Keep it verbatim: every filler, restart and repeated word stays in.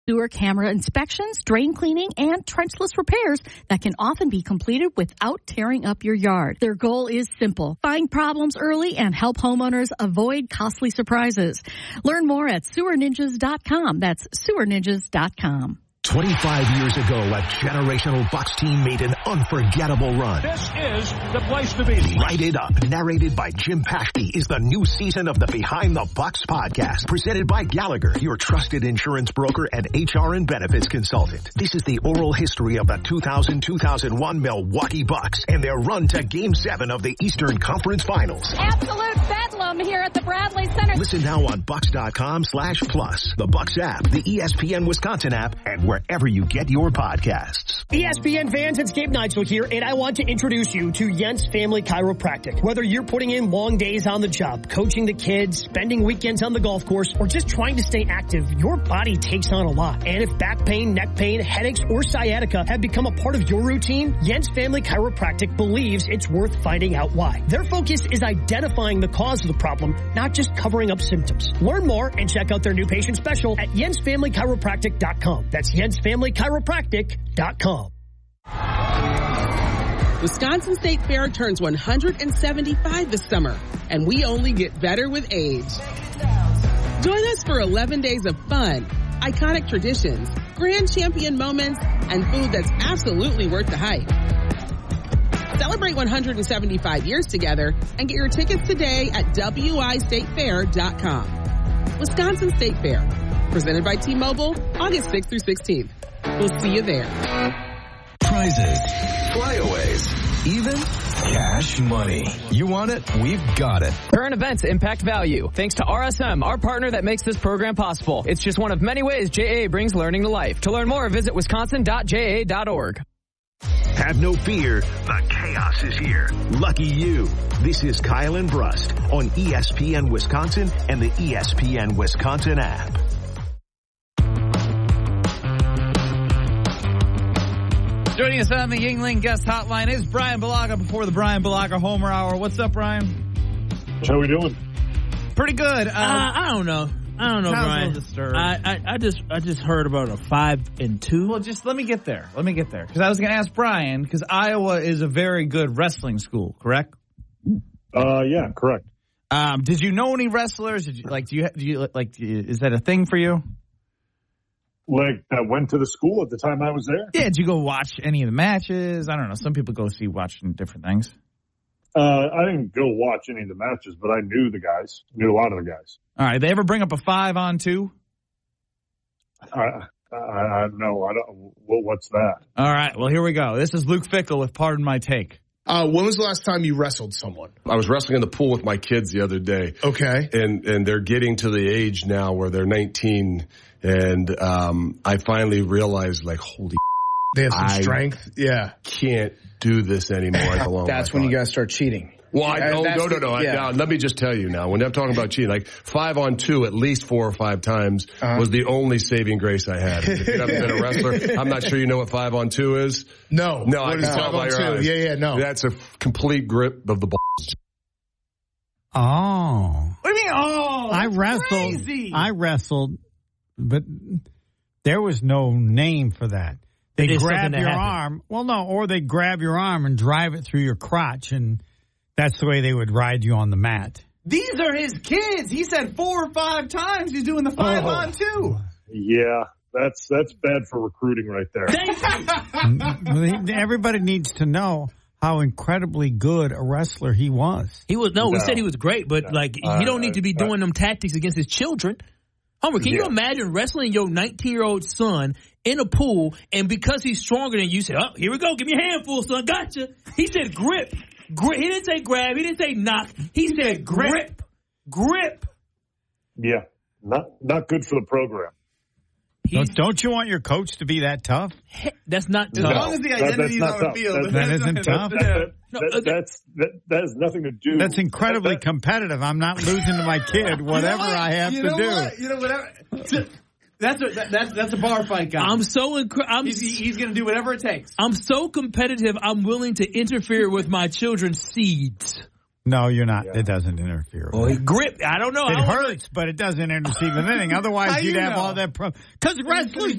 Sewer camera inspections, drain cleaning, and trenchless repairs that can often be completed without tearing up your yard. Their goal is simple. Find problems early and help homeowners avoid costly surprises. Learn more at sewer ninjas dot com. That's sewer ninjas dot com. twenty-five years ago, a generational Bucs team made an unforgettable run. This is the place to be. Write It Up, narrated by Jim Paschke, is the new season of the Behind the Bucs podcast, presented by Gallagher, your trusted insurance broker and H R and benefits consultant. This is the oral history of the two thousand two thousand one Milwaukee Bucks and their run to Game seven of the Eastern Conference Finals. Absolute bedlam here at the Bradley Center. Listen now on Bucs dot com slash plus, the Bucs app, the E S P N Wisconsin app, and wherever you get your podcasts. E S P N fans, it's Gabe Neitzel here, and I want to introduce you to Jens Family Chiropractic. Whether you're putting in long days on the job, coaching the kids, spending weekends on the golf course, or just trying to stay active, your body takes on a lot. And if back pain, neck pain, headaches, or sciatica have become a part of your routine, Jens Family Chiropractic believes it's worth finding out why. Their focus is identifying the cause of the problem, not just covering up symptoms. Learn more and check out their new patient special at jens family chiropractic dot com. That's jens family chiropractic dot com. Wisconsin State Fair turns one hundred seventy-five this summer, and we only get better with age. Join us for eleven days of fun, iconic traditions, grand champion moments, and food that's absolutely worth the hype. Celebrate one hundred seventy-five years together and get your tickets today at w i state fair dot com. Wisconsin State Fair, presented by T-Mobile, August sixth through sixteenth. We'll see you there. Prizes, flyaways, even cash money. You want it? We've got it. Current events impact value. Thanks to R S M, our partner that makes this program possible. It's just one of many ways J A brings learning to life. To learn more, visit wisconsin dot j a dot org. Have no fear, the chaos is here. Lucky you. This is Kyle and Brust on E S P N Wisconsin and the E S P N Wisconsin app. Joining us on the Yuengling guest hotline is Brian Balaga before the Brian Balaga Homer Hour. What's up, Brian? How we doing? Pretty good. Uh, uh, I don't know. I don't know, Brian. I, I I just I just heard about a five and two. Well, just let me get there. Let me get there because I was going to ask Brian because Iowa is a very good wrestling school, correct? Uh, yeah, correct. Um, did you know any wrestlers? Did you like? Do you do you like? Is that a thing for you? Like that went to the school at the time I was there? Yeah, did you go watch any of the matches? I don't know. Some people go see watching different things. Uh, I didn't go watch any of the matches, but I knew the guys. Knew a lot of the guys. All right. They ever bring up a five on two? I, I, I no, I don't. Well, what's that? All right. Well, here we go. This is Luke Fickle with Pardon My Take. Uh, when was the last time you wrestled someone? I was wrestling in the pool with my kids the other day. Okay. And and they're getting to the age now where they're nineteen, and um, I finally realized, like, holy, they have some I strength. Yeah, can't do this anymore. Along That's when you guys start cheating. Well, I, no, no, no, no. Yeah. I, now, let me just tell you now, when I'm talking about cheating, like five on two at least four or five times uh-huh. was the only saving grace I had. If you haven't been a wrestler, I'm not sure you know what five on two is. No. No, I can tell by your eyes. Yeah, yeah, no. That's a complete grip of the balls. Oh. What do you mean, oh? I wrestled. Crazy. I wrestled, but there was no name for that. They grab your arm. Well, no, or they grab your arm and drive it through your crotch, and that's the way they would ride you on the mat. These are his kids. He said four or five times he's doing the five oh. on two. Yeah, that's that's bad for recruiting right there. Everybody needs to know how incredibly good a wrestler he was. He was no, no. we said he was great, but no. like uh, he don't need to be doing uh, them tactics against his children. Homer, can yeah. you imagine wrestling your nineteen-year-old son in a pool, and because he's stronger than you, say, "Oh, here we go, give me a handful, son, gotcha." He said, "Grip." Grip. He didn't say grab. He didn't say knock. He said grip. Grip. Yeah, not not good for the program. Don't, don't you want your coach to be that tough? That's not tough. As long as the identity is on the field. That, that isn't tough. That, that, no, that, that's, that, that has nothing to do. That's incredibly that, competitive. I'm not losing to my kid, whatever you know I have you to know do. What? You know, whatever. That's a, that, that's that's a bar fight guy. I'm so inc- I'm he's, he's going to do whatever it takes. I'm so competitive. I'm willing to interfere with my children's seeds. No, you're not. Yeah. It doesn't interfere. Well, he grip. I don't know. It hurts, but it doesn't intercede with anything. Otherwise, you'd have know? all that problem. Because wrestlers